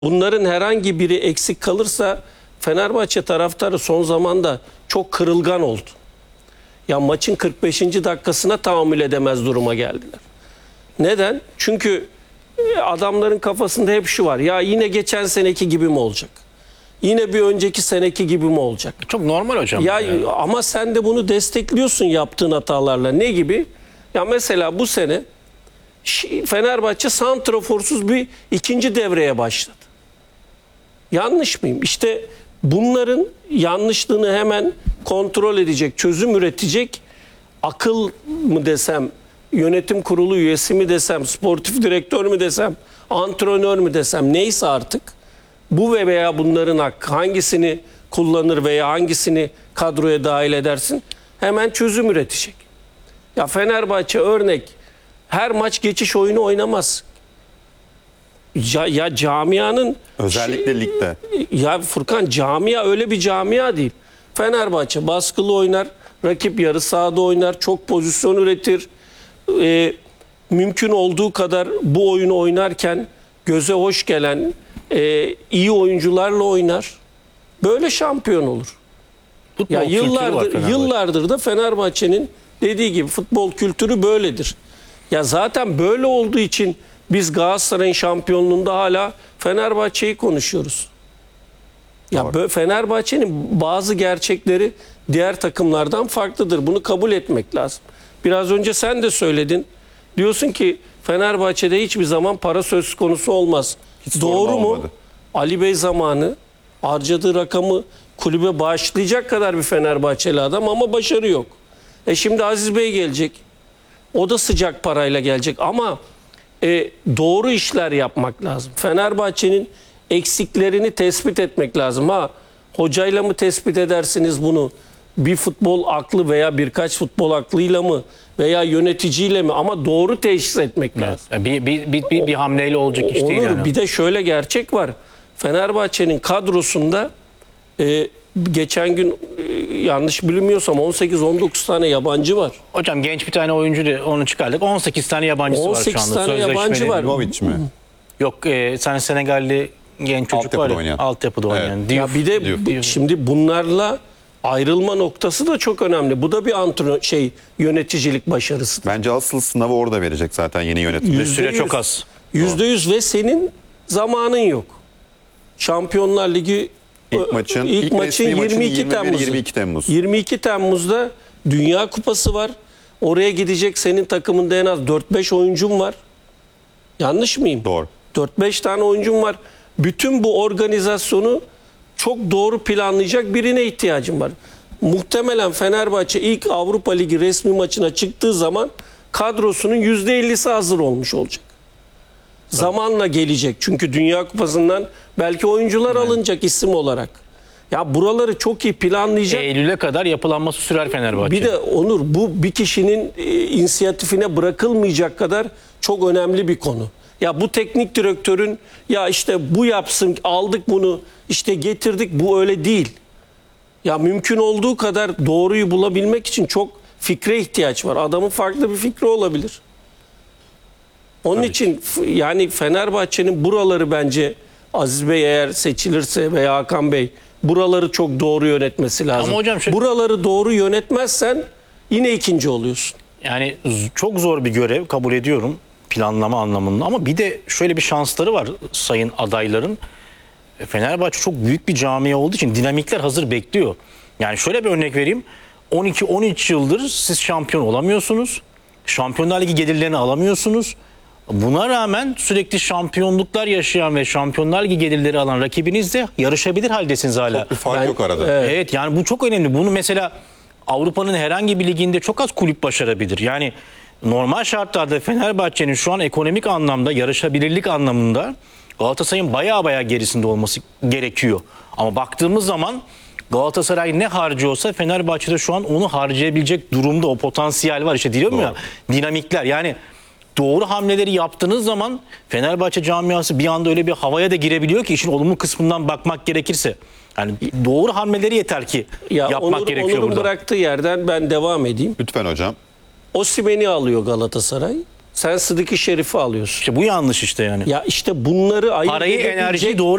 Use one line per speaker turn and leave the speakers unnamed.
Bunların herhangi biri eksik kalırsa Fenerbahçe taraftarı son zamanda çok kırılgan oldu. Ya maçın 45. dakikasına tahammül edemez duruma geldiler. Neden? Çünkü adamların kafasında hep şu var. Ya yine geçen seneki gibi mi olacak? Yine bir önceki seneki gibi mi olacak?
Çok normal hocam.
Ya ama sen de bunu destekliyorsun yaptığın hatalarla. Ne gibi? Ya mesela bu sene Fenerbahçe santraforsuz bir ikinci devreye başladı. Yanlış mıyım? İşte bunların yanlışlığını hemen kontrol edecek, çözüm üretecek akıl mı desem, yönetim kurulu üyesi mi desem, sportif direktör mü desem, antrenör mü desem, neyse artık bu ve veya bunların hakkı, hangisini kullanır veya hangisini kadroya dahil edersin, hemen çözüm üretecek. Ya Fenerbahçe örnek her maç geçiş oyunu oynamaz. Ya camianın
özellikle ligde.
Ya Furkan, camia öyle bir camia değil. Fenerbahçe baskılı oynar, rakip yarı sahada oynar, çok pozisyon üretir. Mümkün olduğu kadar bu oyunu oynarken göze hoş gelen iyi oyuncularla oynar. Böyle şampiyon olur.
Futbol
Ya
kültürü var
yıllardır da Fenerbahçe'nin dediği gibi futbol kültürü böyledir. Ya zaten böyle olduğu için biz Galatasaray'ın şampiyonluğunda hala Fenerbahçe'yi konuşuyoruz. Ya Fenerbahçe'nin bazı gerçekleri diğer takımlardan farklıdır. Bunu kabul etmek lazım. Biraz önce sen de söyledin. Diyorsun ki Fenerbahçe'de hiçbir zaman para söz konusu olmaz.
Hiç
doğru mu?
olmadı.
Ali Bey zamanı harcadığı rakamı kulübe bağışlayacak kadar bir Fenerbahçeli adam ama başarı yok. Şimdi Aziz Bey gelecek. O da sıcak parayla gelecek ama doğru işler yapmak lazım. Fenerbahçe'nin eksiklerini tespit etmek lazım. Hocayla mı tespit edersiniz bunu? Bir futbol aklı veya birkaç futbol aklıyla mı? Veya yöneticiyle mi? Ama doğru teşhis etmek lazım.
Bir hamleyle olacak iş değil. Yani.
Bir de şöyle gerçek var. Fenerbahçe'nin kadrosunda geçen gün yanlış bilmiyorsam 18-19 tane yabancı var.
Hocam genç bir tane oyuncu da onu çıkardık. 18 tane yabancısı var şu anda.
18 tane yabancı var.
Imovic mi?
Yok sen Senegalli genç çocuk var ya. Altyapıda oynayan.
Evet.
Ya bir de şimdi bunlarla ayrılma noktası da çok önemli. Bu da bir yöneticilik başarısı.
Bence asıl sınavı orada verecek zaten yeni yönetim.
Bir süre çok az.
%100 ve senin zamanın yok. Şampiyonlar Ligi
İlk maçın
22 Temmuz.
22 Temmuz.
22 Temmuz'da Dünya Kupası var. Oraya gidecek senin takımında en az 4-5 oyuncun var. Yanlış mıyım?
Doğru.
4-5 tane oyuncun var. Bütün bu organizasyonu çok doğru planlayacak birine ihtiyacım var. Muhtemelen Fenerbahçe ilk Avrupa Ligi resmi maçına çıktığı zaman kadrosunun %50'si hazır olmuş olacak. Zamanla gelecek. Çünkü Dünya Kupası'ndan belki oyuncular alınacak isim olarak. Ya buraları çok iyi planlayacak.
Eylül'e kadar yapılanması sürer Fenerbahçe.
Bir de Onur, bu bir kişinin inisiyatifine bırakılmayacak kadar çok önemli bir konu. Ya bu teknik direktörün ya işte bu yapsın, aldık bunu, işte getirdik, bu öyle değil. Ya mümkün olduğu kadar doğruyu bulabilmek için çok fikre ihtiyaç var. Adamın farklı bir fikri olabilir. Onun için yani Fenerbahçe'nin buraları bence Aziz Bey eğer seçilirse veya Hakan Bey buraları çok doğru yönetmesi lazım.
Ama hocam
buraları doğru yönetmezsen yine ikinci oluyorsun.
Yani çok zor bir görev, kabul ediyorum planlama anlamında, ama bir de şöyle bir şansları var sayın adayların. Fenerbahçe çok büyük bir camia olduğu için dinamikler hazır bekliyor. Yani şöyle bir örnek vereyim. 12-13 yıldır siz şampiyon olamıyorsunuz. Şampiyonlar Ligi gelirlerini alamıyorsunuz. Buna rağmen sürekli şampiyonluklar yaşayan ve Şampiyonlar Ligi gelirleri alan rakibinizle yarışabilir haldesiniz hala.
Çok bir fark yok arada.
Evet, yani bu çok önemli. Bunu mesela Avrupa'nın herhangi bir liginde çok az kulüp başarabilir. Yani normal şartlarda Fenerbahçe'nin şu an ekonomik anlamda, yarışabilirlik anlamında Galatasaray'ın baya gerisinde olması gerekiyor. Ama baktığımız zaman Galatasaray ne harcıyorsa Fenerbahçe'de şu an onu harcayabilecek durumda, o potansiyel var. İşte diyorum ya, dinamikler. Yani doğru hamleleri yaptığınız zaman Fenerbahçe camiası bir anda öyle bir havaya da girebiliyor ki, işin olumlu kısmından bakmak gerekirse. Yani doğru hamleleri yeter ki yapmak gerekiyor
Onur'un
burada.
bıraktığı yerden ben devam edeyim.
Lütfen hocam.
Osimhen'i alıyor Galatasaray. Sen Sıdık-ı Şerif'i alıyorsun.
İşte bu yanlış işte yani.
Ya işte bunları ayırt
Parayı,
edebilecek
enerjiyi doğru